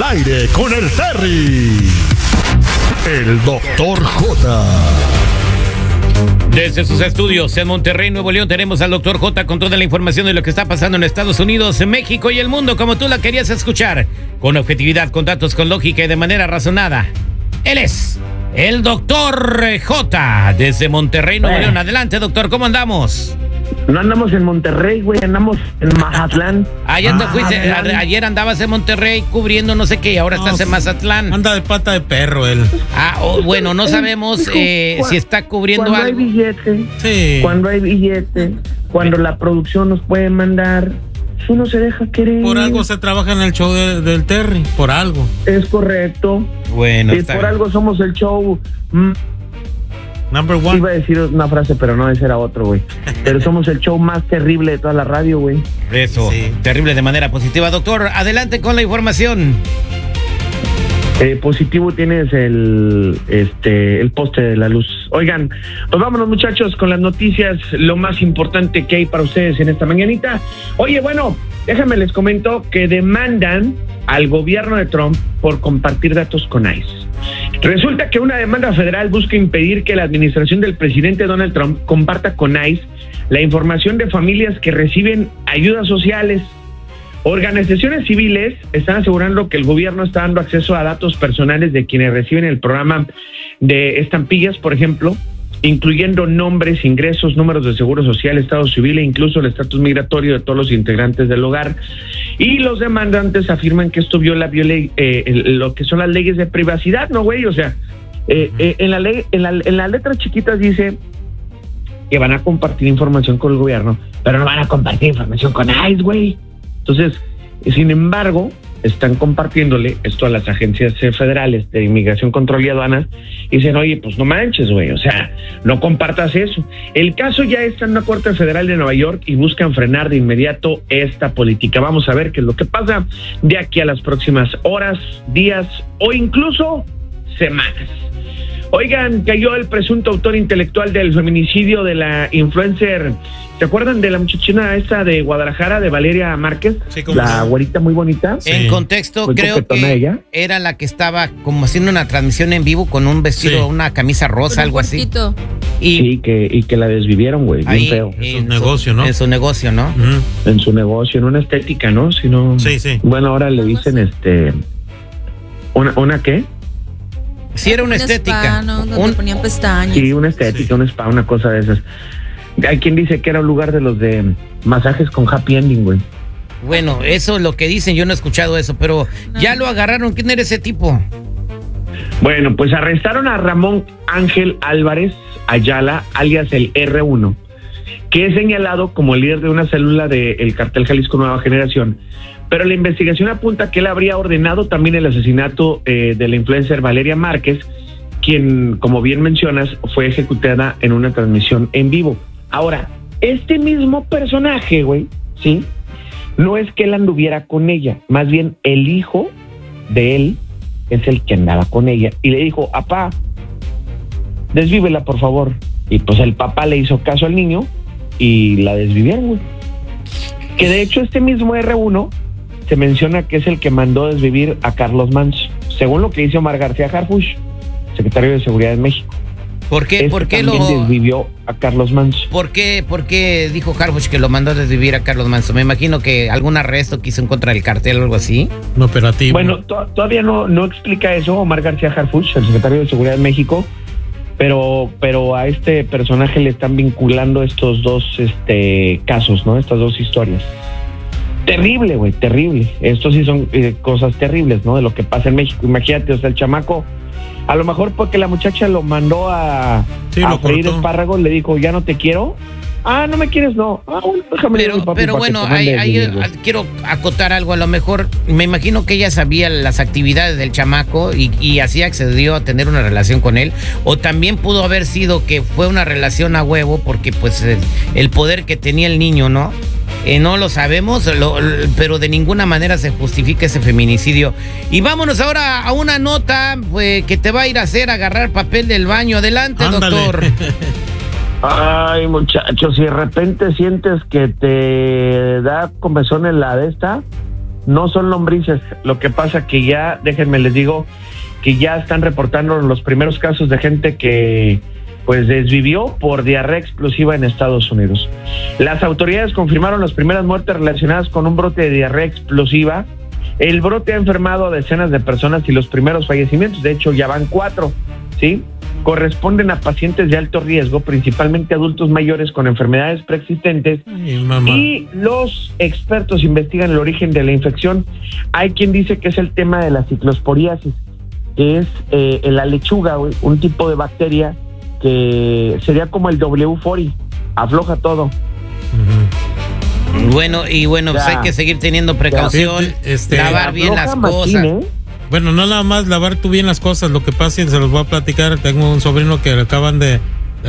aire con el Terry. El Dr. J. Desde sus estudios en Monterrey, Nuevo León, tenemos al Dr. J con toda la información de lo que está pasando en Estados Unidos, México y el mundo, como tú la querías escuchar, con objetividad, con datos, con lógica y de manera razonada. Él es el Dr. J desde Monterrey, Nuevo León. Adelante, doctor, ¿cómo andamos? No andamos en Monterrey, güey, andamos en Mazatlán. Ayer andabas en Monterrey cubriendo no sé qué, y ahora estás en Mazatlán. Anda de pata de perro él. Bueno, no sabemos si está cubriendo cuando algo. Hay billete, sí. Cuando hay billete, cuando la producción nos puede mandar, uno se deja querer. Por algo se trabaja en el show del Terry, por algo. Es correcto. Bueno, y por algo somos el show... Number one. Iba a decir una frase, pero no, ese era otro, güey. Pero somos el show más terrible de toda la radio, güey. Eso, sí. Terrible de manera positiva. Doctor, adelante con la información. Positivo tienes el poste de la luz. Oigan, pues vámonos, muchachos, con las noticias, lo más importante que hay para ustedes en esta mañanita. Oye, bueno, déjame les comento que demandan al gobierno de Trump por compartir datos con ICE. Resulta que una demanda federal busca impedir que la administración del presidente Donald Trump comparta con ICE la información de familias que reciben ayudas sociales. Organizaciones civiles están asegurando que el gobierno está dando acceso a datos personales de quienes reciben el programa de estampillas, por ejemplo, incluyendo nombres, ingresos, números de seguro social, estado civil e incluso el estatus migratorio de todos los integrantes del hogar. Y los demandantes afirman que esto viola lo que son las leyes de privacidad, ¿no, güey? O sea, en las letras chiquitas dice que van a compartir información con el gobierno, pero no van a compartir información con ICE, güey. Entonces, sin embargo, están compartiéndole esto a las agencias federales de Inmigración, Control y Aduanas y dicen, oye, pues no manches, güey, o sea, no compartas eso. El caso ya está en una corte federal de Nueva York y buscan frenar de inmediato esta política. Vamos a ver qué es lo que pasa de aquí a las próximas horas, días o incluso semanas. Oigan, cayó el presunto autor intelectual del feminicidio de la influencer. ¿Se acuerdan de la muchachina esta de Guadalajara, de Valeria Márquez? Sí, la güerita muy bonita. Sí. En contexto, muy creo que ella era la que estaba como haciendo una transmisión en vivo con un vestido, una camisa rosa, algo así. Y que la desvivieron, güey, bien feo. En su negocio, ¿no? En su negocio, ¿no? En su negocio, en una estética, ¿no? Si no, sí. Bueno, ahora le dicen ¿Una qué? Sí, era una estética. Spa, ¿no? Donde ponían pestañas. Sí, una estética, un spa, una cosa de esas. Hay quien dice que era un lugar de los de masajes con happy ending, güey. Bueno, eso es lo que dicen, yo no he escuchado eso, pero ya lo agarraron. ¿Quién era ese tipo? Bueno, pues arrestaron a Ramón Ángel Álvarez Ayala, alias el R1, que es señalado como el líder de una célula del cartel Jalisco Nueva Generación. Pero la investigación apunta que él habría ordenado también el asesinato de la influencer Valeria Márquez, quien, como bien mencionas, fue ejecutada en una transmisión en vivo. Ahora, este mismo personaje, güey, ¿sí? No es que él anduviera con ella, más bien el hijo de él es el que andaba con ella. Y le dijo, apá, desvívela, por favor. Y pues el papá le hizo caso al niño y la desvivieron, güey. Que de hecho este mismo R1 se menciona que es el que mandó desvivir a Carlos Manso, según lo que dice Omar García Harfuch, secretario de Seguridad de México. ¿Por qué lo desvivió a Carlos Manso? ¿Por qué dijo Harfuch que lo mandó a desvivir a Carlos Manso? Me imagino que algún arresto que hizo en contra del cartel o algo así. Un operativo. Bueno, todavía no explica eso Omar García Harfuch, el secretario de Seguridad de México, pero a este personaje le están vinculando estos dos casos, ¿no? Estas dos historias. Terrible, güey, terrible. Estos sí son cosas terribles, ¿no? De lo que pasa en México. Imagínate, o sea, el chamaco, a lo mejor porque la muchacha lo mandó a freír espárragos, le dijo, ya no te quiero. Ah, no me quieres, no. Ah, bueno, déjame. Pero bueno, quiero acotar algo. A lo mejor, me imagino que ella sabía las actividades del chamaco y así accedió a tener una relación con él. O también pudo haber sido que fue una relación a huevo porque pues el poder que tenía el niño, ¿no? No lo sabemos, pero de ninguna manera se justifica ese feminicidio. Y vámonos ahora a una nota que te va a ir a hacer agarrar papel del baño. Adelante, ándale, doctor. Ay, muchachos, si de repente sientes que te da comezón en la de esta, no son lombrices. Lo que pasa que ya, déjenme les digo, que ya están reportando los primeros casos de gente que pues desvivió por diarrea explosiva en Estados Unidos. Las autoridades confirmaron las primeras muertes relacionadas con un brote de diarrea explosiva. El brote ha enfermado a decenas de personas y los primeros fallecimientos, de hecho ya van 4, ¿sí? Corresponden a pacientes de alto riesgo, principalmente adultos mayores con enfermedades preexistentes. Y los expertos investigan el origen de la infección. Hay quien dice que es el tema de la ciclosporiasis, que es en la lechuga, un tipo de bacteria que sería como el W40, afloja todo. Bueno, pues hay que seguir teniendo precaución, lavar bien las cosas. Bueno, no nada más lavar tú bien las cosas, lo que pasa, y se los voy a platicar, tengo un sobrino que acaban de...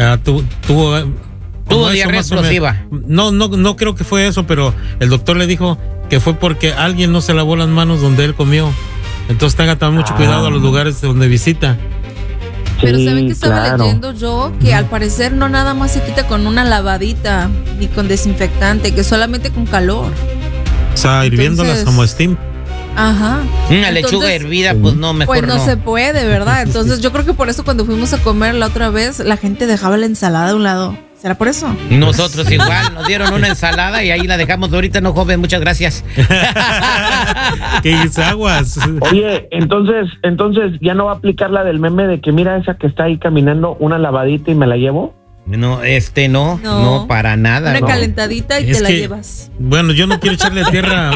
tuvo diarrea explosiva. No creo que fue eso, pero el doctor le dijo que fue porque alguien no se lavó las manos donde él comió. Entonces tenga también mucho cuidado a los lugares donde visita. Pero ¿saben que estaba leyendo yo? Que al parecer no nada más se quita con una lavadita ni con desinfectante, que solamente con calor. O sea, hirviéndolas como steam. Ajá. Una lechuga hervida, pues no, mejor pues no se puede, ¿verdad? Entonces yo creo que por eso cuando fuimos a comer la otra vez, la gente dejaba la ensalada a un lado. ¿Será por eso? Nosotros igual, nos dieron una ensalada y ahí la dejamos. Ahorita no, joven, muchas gracias. ¿Qué aguas? Oye, entonces ya no va a aplicar la del meme de que mira esa que está ahí caminando, una lavadita y me la llevo. No, no para nada. Una calentadita y te la llevas. Bueno, yo no quiero echarle tierra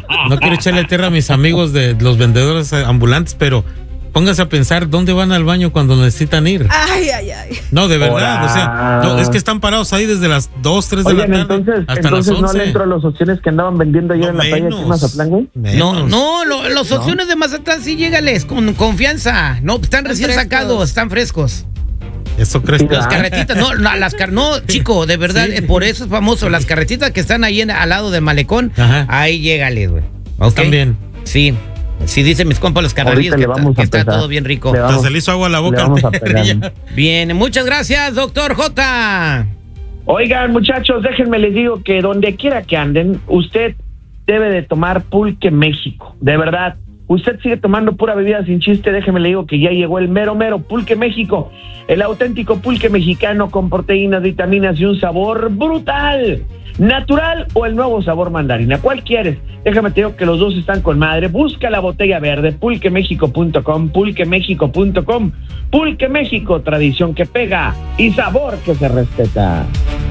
a mis amigos de los vendedores ambulantes, pero póngase a pensar dónde van al baño cuando necesitan ir. Ay. No, de verdad, o sea, no, es que están parados ahí desde las 2, 3 de la tarde hasta las 11. ¿No le entro a los opciones que andaban vendiendo ayer en la playa aquí en Mazatlán, güey? Los opciones de Mazatlán sí llégales con confianza. No, están recién sacados, están frescos. ¿Eso crees? Las carretitas, no, chico, de verdad, por eso es famoso. Las carretitas que están ahí al lado del malecón, ahí llégales, güey. ¿Están bien? Sí. Sí, dicen mis compas los carnalillos que está todo bien rico. Se le hizo agua a la boca. Bien, muchas gracias, doctor J. Oigan, muchachos, déjenme les digo que donde quiera que anden, usted debe de tomar Pulque México, de verdad. Usted sigue tomando pura bebida sin chiste, déjeme le digo que ya llegó el mero Pulque México, el auténtico pulque mexicano con proteínas, vitaminas y un sabor brutal. ¿Natural o el nuevo sabor mandarina? ¿Cuál quieres? Déjame te digo que los dos están con madre. Busca la botella verde, pulquemexico.com, pulquemexico.com. Pulque México, tradición que pega y sabor que se respeta.